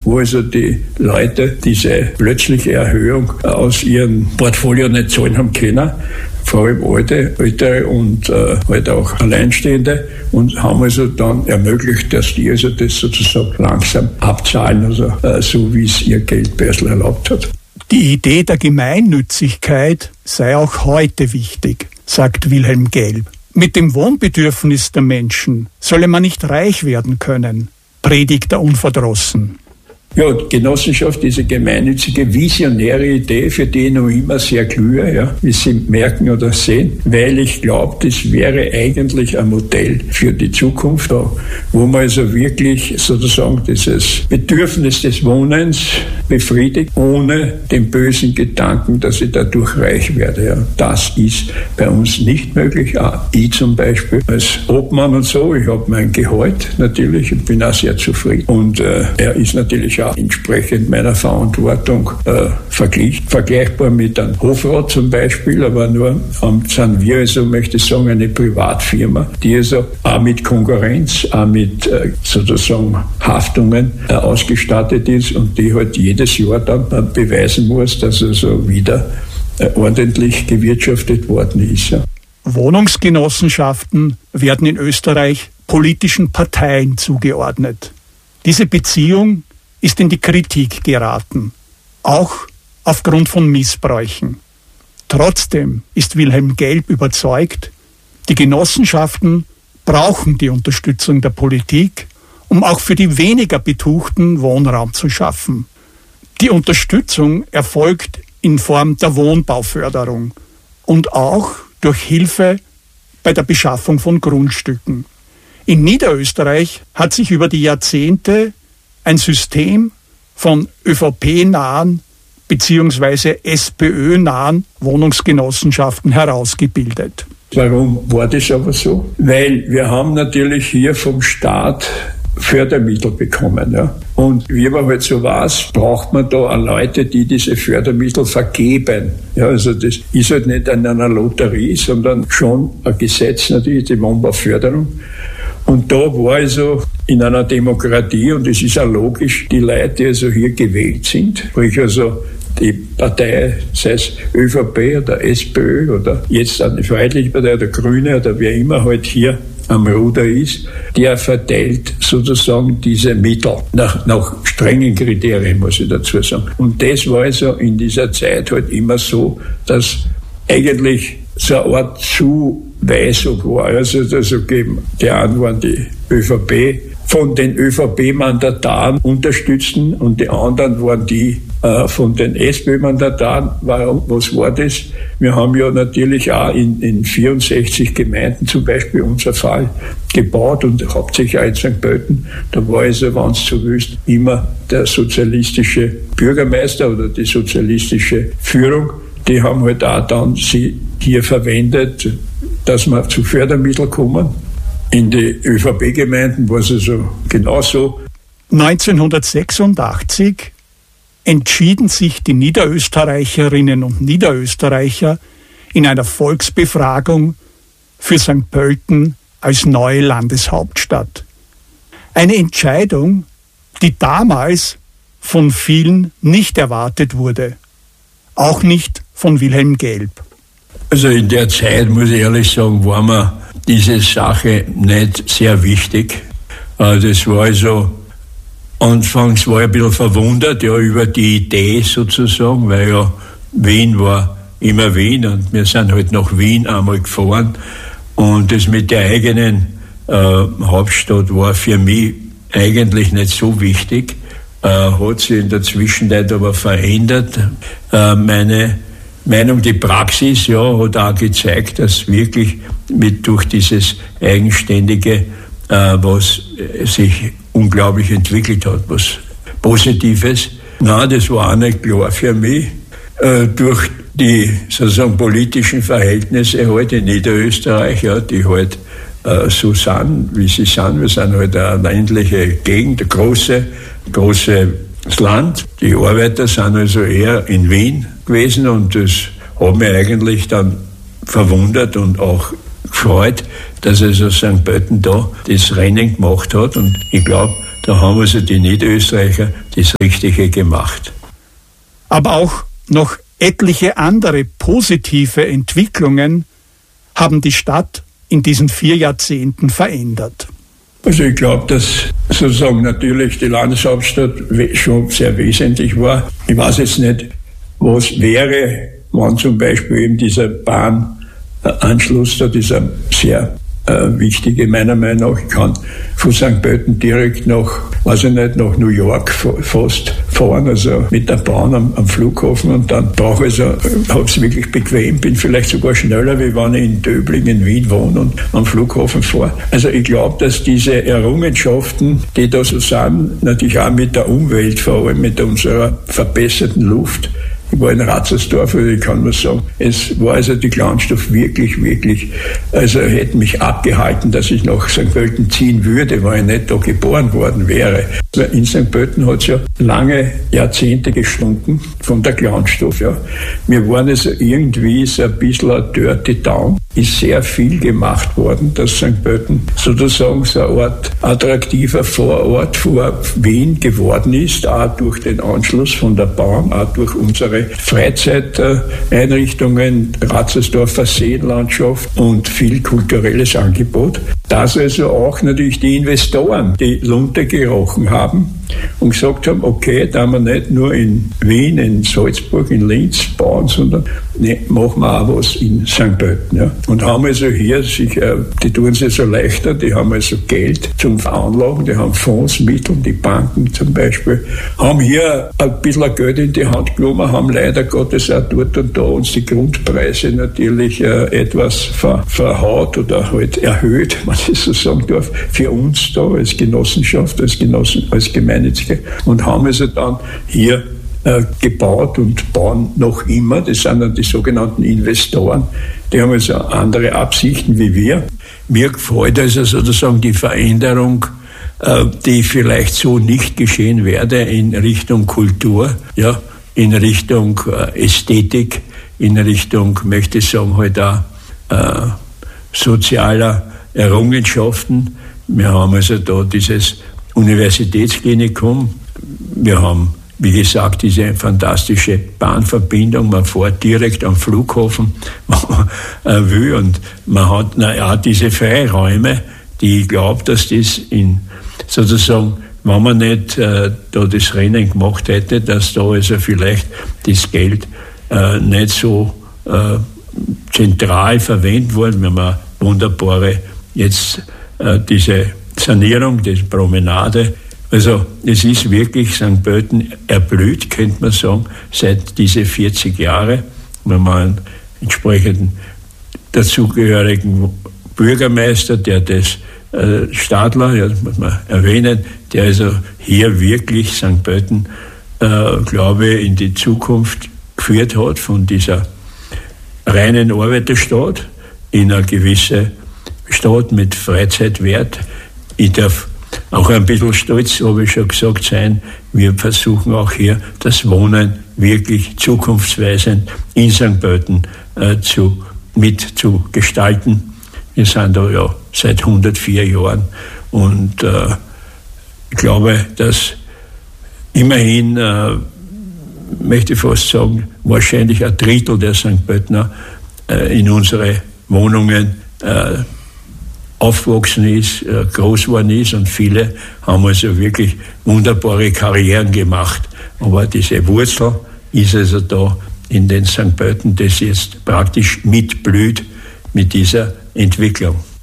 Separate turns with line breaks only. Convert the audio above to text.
wo also die Leute diese plötzliche Erhöhung aus ihrem Portfolio nicht zahlen haben können. Vor allem Ältere und halt auch Alleinstehende, und haben also dann ermöglicht, dass die also das sozusagen langsam abzahlen, also so wie es ihr Geldbörsel erlaubt hat.
Die Idee der Gemeinnützigkeit sei auch heute wichtig, sagt Wilhelm Gelb. Mit dem Wohnbedürfnis der Menschen solle man nicht reich werden können, predigt er unverdrossen.
Ja, Genossenschaft, diese gemeinnützige, visionäre Idee, für die ich noch immer sehr glühe, ja, wie Sie merken oder sehen, weil ich glaube, das wäre eigentlich ein Modell für die Zukunft, wo man also wirklich sozusagen dieses Bedürfnis des Wohnens befriedigt, ohne den bösen Gedanken, dass ich dadurch reich werde. Ja. Das ist bei uns nicht möglich. Auch ich zum Beispiel als Obmann und so, ich habe mein Gehalt natürlich und bin auch sehr zufrieden. Und er ist natürlich auch entsprechend meiner Verantwortung vergleichbar mit einem Hofrat zum Beispiel, aber nur sind wir also, möchte ich sagen, eine Privatfirma, die also auch mit Konkurrenz, auch mit sozusagen Haftungen ausgestattet ist und die halt jedes Jahr dann beweisen muss, dass also wieder ordentlich gewirtschaftet worden ist. Ja.
Wohnungsgenossenschaften werden in Österreich politischen Parteien zugeordnet. Diese Beziehung ist in die Kritik geraten, auch aufgrund von Missbräuchen. Trotzdem ist Wilhelm Gelb überzeugt, die Genossenschaften brauchen die Unterstützung der Politik, um auch für die weniger Betuchten Wohnraum zu schaffen. Die Unterstützung erfolgt in Form der Wohnbauförderung und auch durch Hilfe bei der Beschaffung von Grundstücken. In Niederösterreich hat sich über die Jahrzehnte ein System von ÖVP-nahen bzw. SPÖ-nahen Wohnungsgenossenschaften herausgebildet.
Warum war das aber so? Weil wir haben natürlich hier vom Staat Fördermittel bekommen. Ja. Und wie man halt so weiß, braucht man da auch Leute, die diese Fördermittel vergeben. Ja, also das ist halt nicht in einer Lotterie, sondern schon ein Gesetz natürlich, die Wohnbauförderung. Und da war also in einer Demokratie, und es ist auch logisch, die Leute, die also hier gewählt sind, sprich also die Partei, sei es ÖVP oder SPÖ oder jetzt eine Freiheitliche Partei oder Grüne oder wer immer halt hier am Ruder ist, der verteilt sozusagen diese Mittel nach strengen Kriterien, muss ich dazu sagen. Und das war also in dieser Zeit halt immer so, dass eigentlich so eine Art Zuweisung war. Also geben, die einen waren die ÖVP, von den ÖVP-Mandataren unterstützten, und die anderen waren die von den SPÖ-Mandataren. Was war das? Wir haben ja natürlich auch in 64 Gemeinden zum Beispiel unser Fall gebaut, und hauptsächlich auch in St. Pölten. Da war also, wenn es so willst, immer der sozialistische Bürgermeister oder die sozialistische Führung. Die haben halt auch dann sie hier verwendet, dass wir zu Fördermitteln kommen. In die ÖVP-Gemeinden war es also genauso.
1986 entschieden sich die Niederösterreicherinnen und Niederösterreicher in einer Volksbefragung für St. Pölten als neue Landeshauptstadt. Eine Entscheidung, die damals von vielen nicht erwartet wurde. Auch nicht von Wilhelm Gelb.
Also in der Zeit, muss ich ehrlich sagen, war mir diese Sache nicht sehr wichtig. Das war also, anfangs war ich ein bisschen verwundert, ja, über die Idee sozusagen, weil ja Wien war immer Wien, und wir sind halt nach Wien einmal gefahren, und das mit der eigenen Hauptstadt war für mich eigentlich nicht so wichtig. Hat sich in der Zwischenzeit aber verändert. Meine Meinung, die Praxis, ja, hat auch gezeigt, dass wirklich durch dieses Eigenständige, was sich unglaublich entwickelt hat, was Positives. Nein, das war auch nicht klar für mich. Durch die sozusagen politischen Verhältnisse halt in Niederösterreich, ja, die halt so sind, wie sie sind. Wir sind halt eine ländliche Gegend, ein großes Land. Die Arbeiter sind also eher in Wien gewesen, und das hat mich eigentlich dann verwundert und auch gefreut, dass also St. Pölten da das Rennen gemacht hat. Und ich glaube, Da haben also die Niederösterreicher das Richtige gemacht.
Aber auch noch etliche andere positive Entwicklungen haben die Stadt in diesen 4 Jahrzehnten verändert.
Also ich glaube, dass sozusagen natürlich die Landeshauptstadt schon sehr wesentlich war. Ich weiß jetzt nicht, was wäre, wenn zum Beispiel eben dieser Bahnanschluss da, dieser sehr wichtige, meiner Meinung nach. Ich kann von St. Pölten direkt nach New York fast fahren, also mit der Bahn am Flughafen, und dann habe ich es wirklich bequem, bin vielleicht sogar schneller, wie wenn ich in Döbling in Wien wohne und am Flughafen fahre. Also ich glaube, dass diese Errungenschaften, die da so sind, natürlich auch mit der Umwelt, vor allem mit unserer verbesserten Luft. Ich war in Ratzersdorf, also ich kann nur sagen, es war also die Klangstoff wirklich, also hätte mich abgehalten, dass ich nach St. Pölten ziehen würde, weil ich nicht da geboren worden wäre. In St. Pölten hat es ja lange Jahrzehnte gestunken von der Klangstoff, ja. Wir waren also irgendwie so ein bisschen ein Dirty Town. Ist sehr viel gemacht worden, dass St. Pölten sozusagen so eine Art attraktiver Vorort vor Wien geworden ist, auch durch den Anschluss von der Bahn, auch durch unsere Freizeiteinrichtungen, Ratzersdorfer Seenlandschaft und viel kulturelles Angebot. Dass also auch natürlich die Investoren die Lunte gerochen haben und gesagt haben, okay, da wir nicht nur in Wien, in Salzburg, in Linz bauen, sondern machen wir auch was in St. Pölten. Ja. Und haben also hier die tun sich so leichter, die haben also Geld zum Veranlagen, die haben Fondsmittel, die Banken zum Beispiel, haben hier ein bisschen Geld in die Hand genommen, haben leider Gottes auch dort und da uns die Grundpreise natürlich etwas verhaut oder halt erhöht, wenn ich so sagen darf, für uns da als Genossenschaft, als Gemeinnützige, und haben also dann hier gebaut und bauen noch immer. Das sind dann die sogenannten Investoren. Die haben also andere Absichten wie wir. Mir gefällt also sozusagen die Veränderung, die vielleicht so nicht geschehen werde in Richtung Kultur, ja, in Richtung Ästhetik, in Richtung, möchte ich sagen, halt auch sozialer Errungenschaften. Wir haben also da dieses Universitätsklinikum. Wir haben, wie gesagt, diese fantastische Bahnverbindung. Man fährt direkt am Flughafen, wenn man will. Und man hat auch diese Freiräume, die ich glaube, dass das sozusagen, wenn man nicht da das Rennen gemacht hätte, dass da also vielleicht das Geld nicht so zentral verwendet wurde. Wir haben wunderbare jetzt diese Sanierung, die Promenade. Also es ist wirklich St. Pölten erblüht, könnte man sagen, seit diese 40 Jahre. Wenn man einen entsprechenden dazugehörigen Bürgermeister, der das Stadler, ja, das muss man erwähnen, der also hier wirklich St. Pölten, glaube ich, in die Zukunft geführt hat, von dieser reinen Arbeiterstadt in eine gewisse Stadt mit Freizeitwert. Ich darf auch ein bisschen stolz, habe ich schon gesagt, sein. Wir versuchen auch hier das Wohnen wirklich zukunftsweisend in St. Pölten mitzugestalten. Wir sind da ja seit 104 Jahren und ich glaube, dass immerhin, möchte ich fast sagen, wahrscheinlich ein Drittel der St. Pöltener in unsere Wohnungen aufgewachsen ist, groß geworden ist, und viele haben also wirklich wunderbare Karrieren gemacht. Aber diese Wurzel ist also da in den St. Pölten, das jetzt praktisch mitblüht mit dieser Entwicklung.